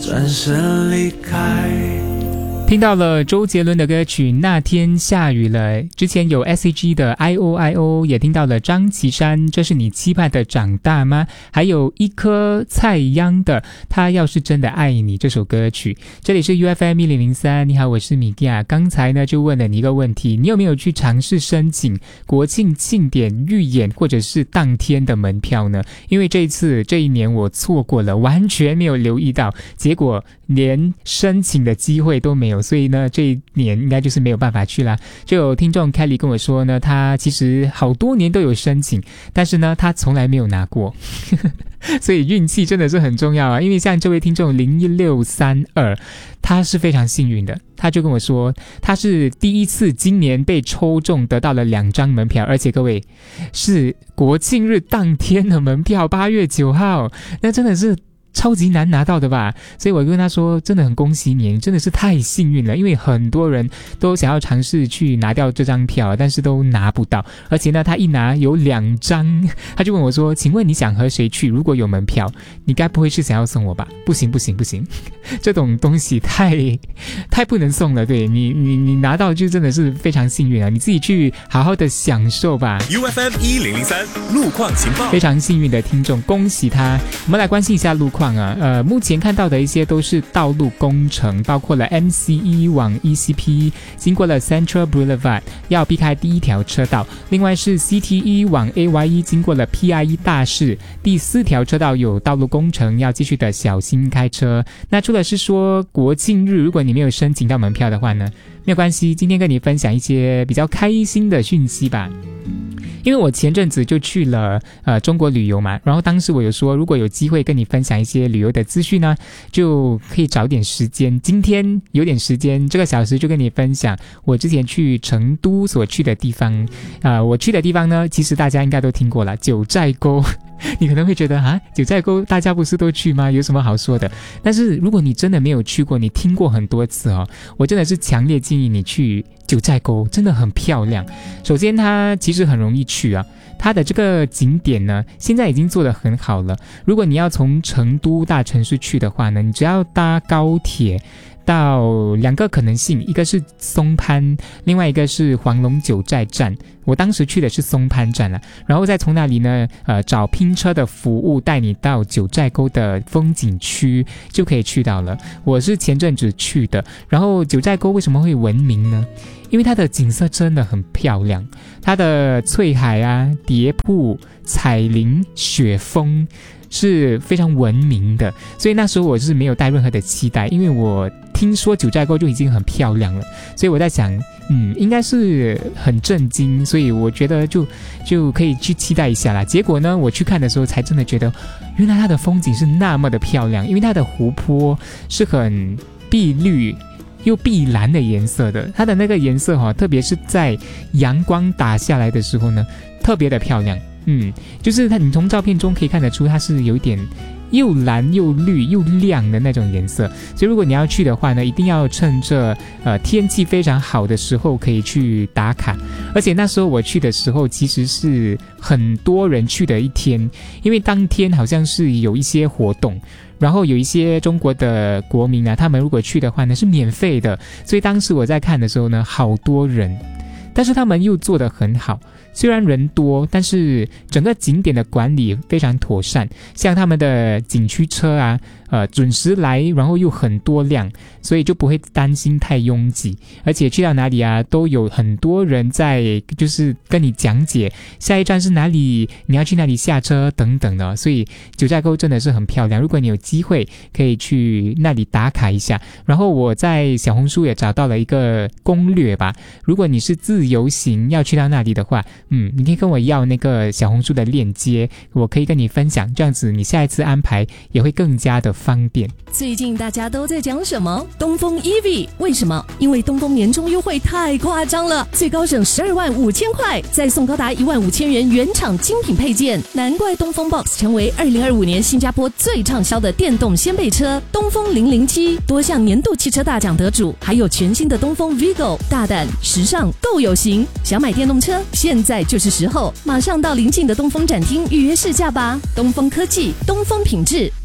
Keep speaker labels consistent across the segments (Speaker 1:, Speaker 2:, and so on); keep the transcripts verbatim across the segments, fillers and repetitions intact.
Speaker 1: 转身离开。
Speaker 2: 听到了周杰伦的歌曲《那天下雨了》，之前有 S H E 的 I O I O， 也听到了张琪山这是你期盼的长大吗？还有一颗蔡央的他要是真的爱你这首歌曲。这里是 U F M 一零零三，你好，我是米蒂亚。刚才呢就问了你一个问题，你有没有去尝试申请国庆庆典预演或者是当天的门票呢？因为这一次这一年我错过了，完全没有留意到，结果连申请的机会都没有，所以呢这一年应该就是没有办法去啦。就有听众 Kelly 跟我说呢，他其实好多年都有申请，但是呢他从来没有拿过所以运气真的是很重要啊。因为像这位听众零一六三二，他是非常幸运的，他就跟我说他是第一次今年被抽中得到了两张门票，而且各位是国庆日当天的门票，八月九号，那真的是超级难拿到的吧。所以我跟他说真的很恭喜你，真的是太幸运了。因为很多人都想要尝试去拿掉这张票，但是都拿不到，而且呢他一拿有两张，他就问我说请问你想和谁去？如果有门票你该不会是想要送我吧？不行不行不行，这种东西太太不能送了。对你你你拿到就真的是非常幸运了，你自己去好好的享受吧。
Speaker 3: U F M 一零零三路况情报，
Speaker 2: 非常幸运的听众，恭喜他。我们来关心一下路况啊，呃，目前看到的一些都是道路工程，包括了 M C E 往 E C P 经过了 Central Boulevard 要避开第一条车道，另外是 C T E 往 A Y E 经过了 P I E 大市第四条车道有道路工程，要继续的小心开车。那除了是说国庆日如果你没有申请到门票的话呢，没有关系，今天跟你分享一些比较开心的讯息吧。因为我前阵子就去了呃中国旅游嘛，然后当时我有说如果有机会跟你分享一些旅游的资讯呢，就可以找点时间，今天有点时间，这个小时就跟你分享我之前去成都所去的地方。呃，我去的地方呢，其实大家应该都听过了，九寨沟。你可能会觉得啊，九寨沟大家不是都去吗？有什么好说的？但是如果你真的没有去过，你听过很多次哦，我真的是强烈建议你去九寨沟，真的很漂亮。首先它其实很容易去啊，它的这个景点呢现在已经做得很好了。如果你要从成都大城市去的话呢，你只要搭高铁到两个可能性，一个是松潘，另外一个是黄龙九寨站。我当时去的是松潘站了，然后再从那里呢呃找拼车的服务带你到九寨沟的风景区就可以去到了。我是前阵子去的。然后九寨沟为什么会闻名呢？因为它的景色真的很漂亮，它的翠海啊、蝶瀑、彩林、雪峰是非常闻名的，所以那时候我是没有带任何的期待，因为我听说九寨沟就已经很漂亮了，所以我在想嗯，应该是很震惊，所以我觉得就就可以去期待一下啦。结果呢我去看的时候才真的觉得原来它的风景是那么的漂亮，因为它的湖泊是很碧绿又碧蓝的颜色的，它的那个颜色、哦、特别是在阳光打下来的时候呢特别的漂亮。嗯，就是它，你从照片中可以看得出它是有一点又蓝又绿又亮的那种颜色，所以如果你要去的话呢，一定要趁着呃天气非常好的时候可以去打卡。而且那时候我去的时候其实是很多人去的一天，因为当天好像是有一些活动，然后有一些中国的国民啊，他们如果去的话呢是免费的，所以当时我在看的时候呢好多人，但是他们又做得很好，虽然人多，但是整个景点的管理非常妥善，像他们的景区车啊呃，准时来，然后又很多辆，所以就不会担心太拥挤。而且去到哪里啊都有很多人在就是跟你讲解下一站是哪里，你要去哪里下车等等的，所以九寨沟真的是很漂亮，如果你有机会可以去那里打卡一下。然后我在小红书也找到了一个攻略吧，如果你是自由行要去到那里的话，嗯，你可以跟我要那个小红书的链接，我可以跟你分享，这样子你下一次安排也会更加的方便。
Speaker 4: 最近大家都在讲什么？东风 E V， 为什么？因为东风年终优惠太夸张了，最高省十二万五千块，再送高达一万五千元原厂精品配件，难怪东风 Box 成为二零二五年新加坡最畅销的电动掀背车。东风零零七多项年度汽车大奖得主，还有全新的东风 Vigo， 大胆时尚够有型。想买电动车，现在就是时候，马上到邻近的东风展厅预约试驾吧。东风科技，东风品质。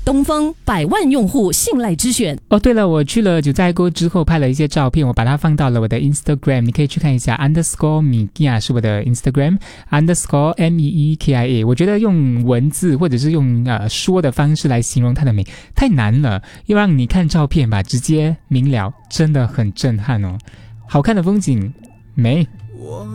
Speaker 4: 东风百万用户信赖之选。
Speaker 2: 哦，对了，我去了九寨沟之后拍了一些照片，我把它放到了我的 Instagram， 你可以去看一下 underscore Meekia 是我的 Instagram underscore M E E K I A。 我觉得用文字或者是用呃说的方式来形容它的美太难了，要让你看照片吧，直接明了，真的很震撼哦。好看的风景，美。